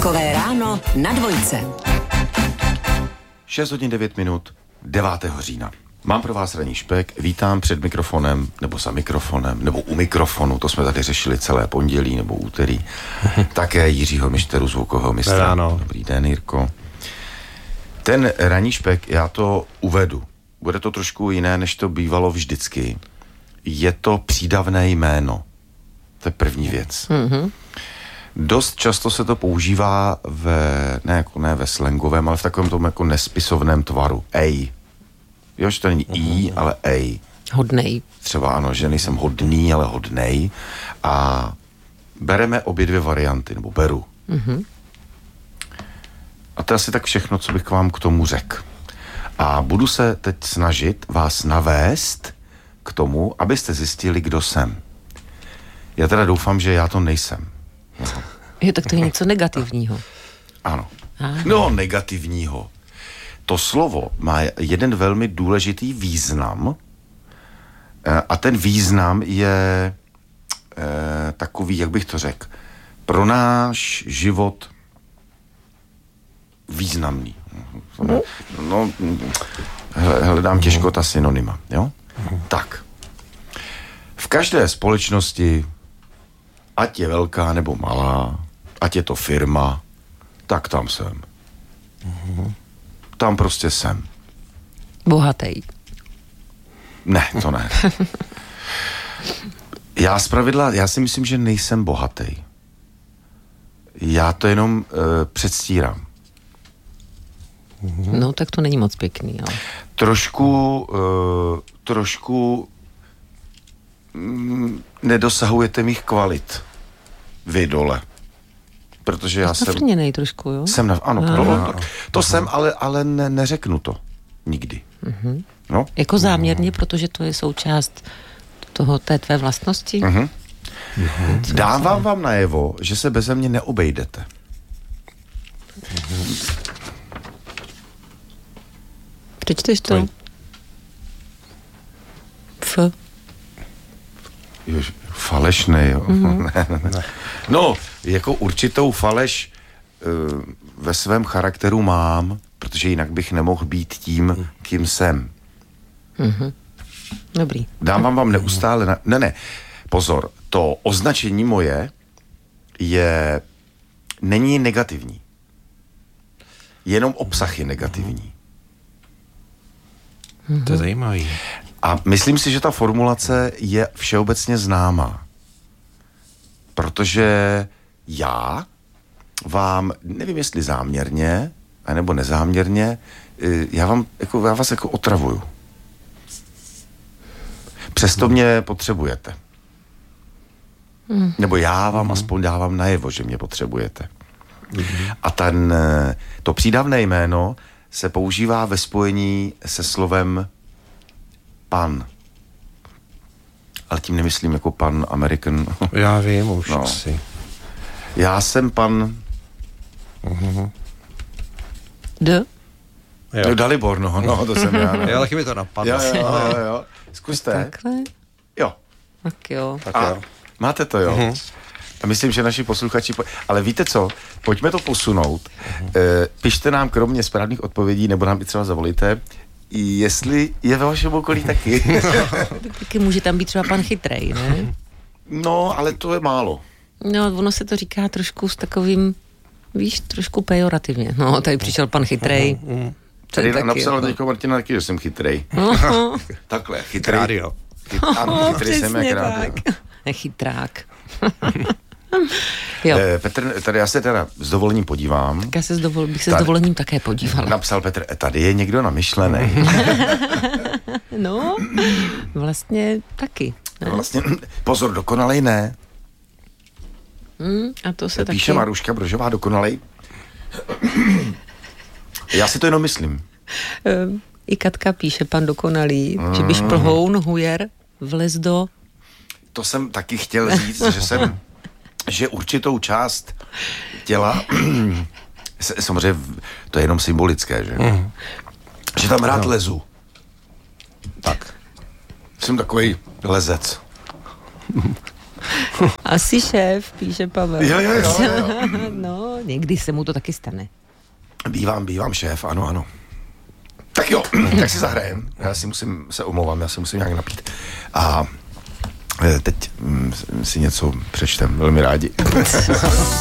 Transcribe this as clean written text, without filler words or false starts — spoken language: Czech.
Takové ráno na Dvojce. 6 hodin 9 minut 9. října. Mám pro vás ranní špek, vítám před mikrofonem, nebo za mikrofonem, nebo u mikrofonu, to jsme tady řešili celé pondělí nebo úterý. Také Jiřího Mišteru, zvukového mistra. Ráno. Dobrý den, Jirko. Ten ranní špek, já to uvedu. Bude to trošku jiné, než to bývalo vždycky. Je to přídavné jméno. To je první věc. Dost často se to používá ne ve slangovém, ale v takovém tom jako nespisovném tvaru. Ej. Jo, že to není i, ale ej. Hodnej. Třeba ano, že nejsem hodný, ale hodnej. A bereme obě dvě varianty, nebo beru. A to je asi tak všechno, co bych vám k tomu řekl. A budu se teď snažit vás navést k tomu, abyste zjistili, kdo jsem. Já teda doufám, že já to nejsem. Jo, tak to je něco negativního. Ano. No, negativního. To slovo má jeden velmi důležitý význam a ten význam je takový, jak bych to řekl, pro náš život významný. No, hledám těžko ta synonyma, jo? Tak. V každé společnosti, ať je velká nebo malá, ať je to firma, tak tam jsem. Tam prostě jsem. Bohatý. Ne, to ne. Já si myslím, že nejsem bohatý. Já to jenom předstírám. No, tak to není moc pěkný, ale... Trošku nedosahujete mých kvalit. Vy dole. Protože já jsem... Nafrněnej trošku, jo? To jsem, ale neřeknu to. Nikdy. No? Jako záměrně, protože to je součást té tvé vlastnosti? Dávám vám najevo, že se beze mě neobejdete. Přečteš to? Falešný, jo. Ne. No, jako určitou faleš ve svém charakteru mám, protože jinak bych nemohl být tím, kým jsem. Dobrý. Dávám vám neustále... Ne, pozor, to označení moje není negativní. Jenom obsah je negativní. To je zajímavý. A myslím si, že ta formulace je všeobecně známá. Protože já vám, nevím jestli záměrně, anebo nezáměrně, já vás jako otravuju. Přesto mě potřebujete. Nebo já vám aspoň dávám najevo, že mě potřebujete. A to přídavné jméno se používá ve spojení se slovem pan. Ale tím nemyslím jako pan American. Já vím už asi. Já jsem pan... Jo. Dalibor, no, to jsem já. Jo, taky mi to napadlo. Jo. Zkuste. Takhle? Jo. Tak jo. Máte to, jo? A myslím, že naši posluchači... Ale víte co? Pojďme to posunout. Pište nám kromě správných odpovědí, nebo nám i třeba zavolíte, jestli je ve vašem okolí taky. Taky může tam být třeba pan chytrej, ne? No, ale to je málo. No, ono se to říká trošku s takovým, víš, trošku pejorativně. No, tady přišel pan chytrej. Tady napsala teďko Martina taky, že jsem chytrej. Takhle, chytrej. Rádio. Ano, chytrej jsem jak rádio. Nechytrák. Jo. Petr, tady já se teda s dovolením podívám. Tak já bych se s dovolením také podívala. Napsal Petr, tady je někdo namyšlený. No, vlastně taky. Ne? Vlastně, pozor, dokonalej ne. A to se Píše taky... Maruška Brožová, dokonalej. Já si to jenom myslím. I Katka píše, pan dokonalý, že by šplhoun, hujer, vlez do... To jsem taky chtěl říct, že určitou část těla, samozřejmě to je jenom symbolické, že? Že tam rád lezu. Tak. Jsem takovej lezec. Asi šéf, píše Pavel. Jo. No, někdy se mu to taky stane. Bývám šéf, ano. Tak jo, tak si zahrajem. Já si musím, se omlouvám, já se musím nějak napít. A teď si něco přečtem, velmi rádi.